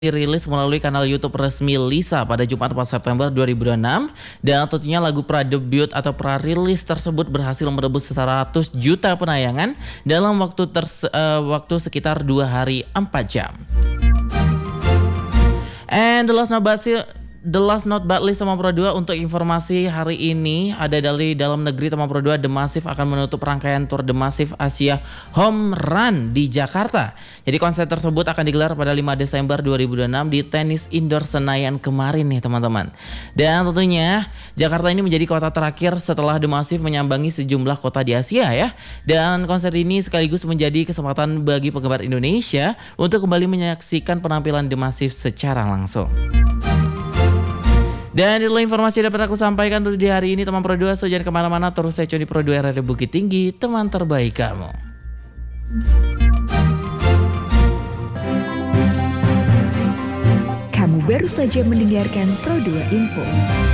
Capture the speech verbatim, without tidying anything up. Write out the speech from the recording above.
Dirilis melalui kanal YouTube resmi Lisa pada Jumat empat September dua ribu dua puluh enam, dan tentunya lagu pra-debut atau pra-rilis tersebut berhasil merebut seratus juta penayangan dalam waktu ters, uh, waktu sekitar dua hari empat jam. And the last not but The last not but least Teman Pro dua, untuk informasi hari ini ada dari dalam negeri. Teman Pro dua, The Massive akan menutup rangkaian Tour The Massive Asia Home Run di Jakarta. Jadi konser tersebut akan digelar pada lima Desember dua ribu dua puluh enam di Tenis Indoor Senayan kemarin nih teman-teman. Dan tentunya Jakarta ini menjadi kota terakhir setelah The Massive menyambangi sejumlah kota di Asia ya. Dan konser ini sekaligus menjadi kesempatan bagi penggemar Indonesia untuk kembali menyaksikan penampilan The Massive secara langsung. Dan itulah informasi yang dapat aku sampaikan untuk di hari ini Teman Pro dua. So jangan kemana-mana, terus stay tune di Pro dua R R D Bukit Tinggi, teman terbaik kamu. Kamu baru saja mendengarkan Pro dua Info.